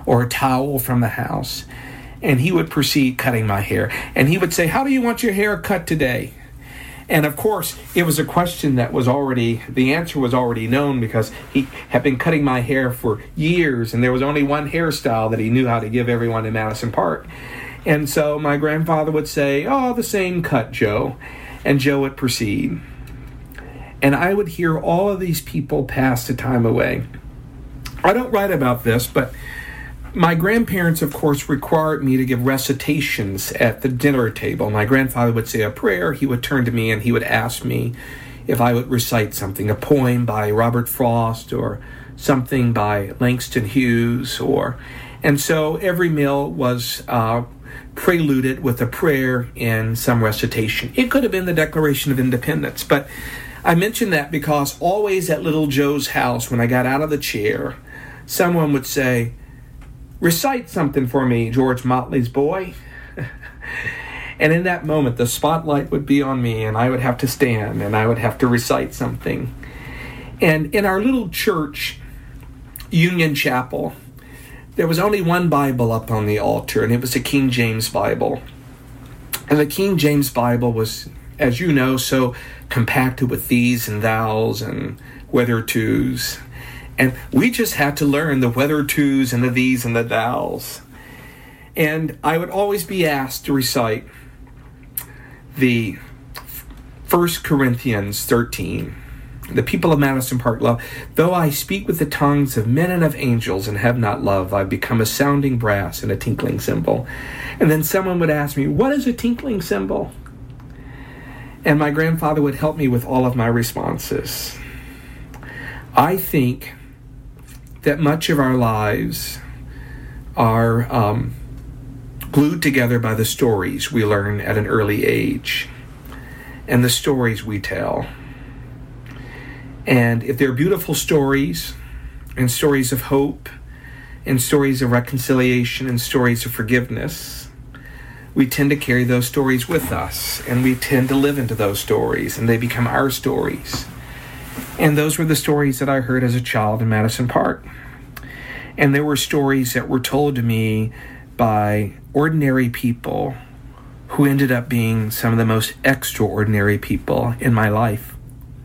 or a towel from the house. And he would proceed cutting my hair. And he would say, "How do you want your hair cut today?" And of course, it was a question that the answer was already known, because he had been cutting my hair for years, and there was only one hairstyle that he knew how to give everyone in Madison Park. And so my grandfather would say, "Oh, the same cut, Joe." And Joe would proceed. And I would hear all of these people pass the time away. I don't write about this, but my grandparents, of course, required me to give recitations at the dinner table. My grandfather would say a prayer. He would turn to me and he would ask me if I would recite something, a poem by Robert Frost or something by Langston Hughes. And so every meal was preluded with a prayer and some recitation. It could have been the Declaration of Independence, but I mention that because always at little Joe's house, when I got out of the chair, someone would say, "Recite something for me, George Motley's boy." And in that moment, the spotlight would be on me, and I would have to stand, and I would have to recite something. And in our little church, Union Chapel, there was only one Bible up on the altar, and it was the King James Bible. And the King James Bible was, as you know, so compacted with these and thous and whether tos. And we just had to learn the whether tos and the these and the thous. And I would always be asked to recite the 1 Corinthians 13. The people of Madison Park love, "Though I speak with the tongues of men and of angels and have not love, I become a sounding brass and a tinkling cymbal." And then someone would ask me, "What is a tinkling cymbal?" And my grandfather would help me with all of my responses. I think that much of our lives are glued together by the stories we learn at an early age and the stories we tell. And if they're beautiful stories and stories of hope and stories of reconciliation and stories of forgiveness, we tend to carry those stories with us, and we tend to live into those stories, and they become our stories. And those were the stories that I heard as a child in Madison Park. And there were stories that were told to me by ordinary people who ended up being some of the most extraordinary people in my life.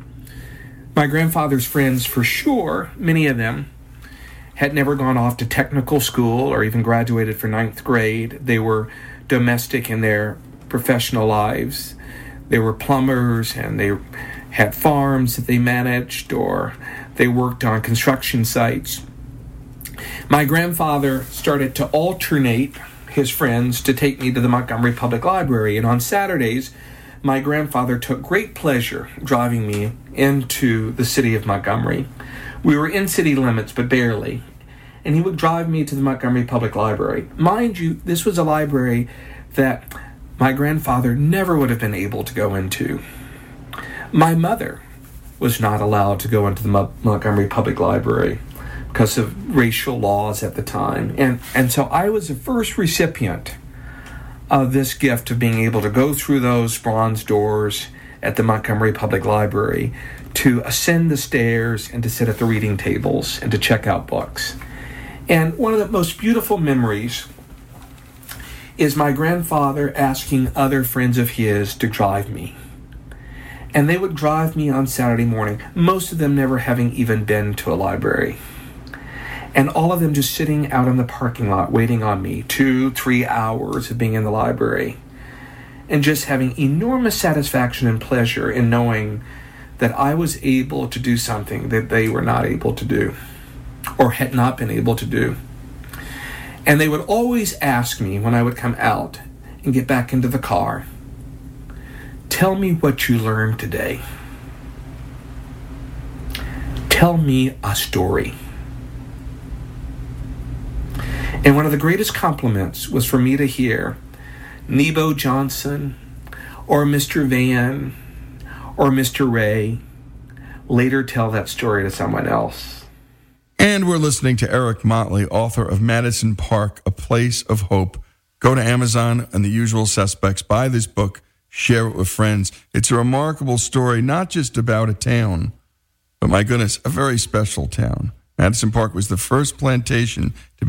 My grandfather's friends, for sure, many of them, had never gone off to technical school or even graduated for 9th grade. They were domestic in their professional lives. They were plumbers, and they had farms that they managed, or they worked on construction sites. My grandfather started to alternate his friends to take me to the Montgomery Public Library, and on Saturdays, my grandfather took great pleasure driving me into the city of Montgomery. We were in city limits, but barely, and he would drive me to the Montgomery Public Library. Mind you, this was a library that my grandfather never would have been able to go into. My mother was not allowed to go into the Montgomery Public Library because of racial laws at the time. And so I was the first recipient of this gift of being able to go through those bronze doors at the Montgomery Public Library, to ascend the stairs and to sit at the reading tables and to check out books. And one of the most beautiful memories is my grandfather asking other friends of his to drive me. And they would drive me on Saturday morning, most of them never having even been to a library. And all of them just sitting out in the parking lot waiting on me, 2-3 hours of being in the library, and just having enormous satisfaction and pleasure in knowing that I was able to do something that they were not able to do, or had not been able to do. And they would always ask me when I would come out and get back into the car, "Tell me what you learned today. Tell me a story." And one of the greatest compliments was for me to hear Nebo Johnson or Mr. Van or Mr. Ray later tell that story to someone else. And we're listening to Eric Motley, author of Madison Park, A Place of Hope. Go to Amazon and the usual suspects, buy this book, share it with friends. It's a remarkable story, not just about a town, but my goodness, a very special town. Madison Park was the first plantation to be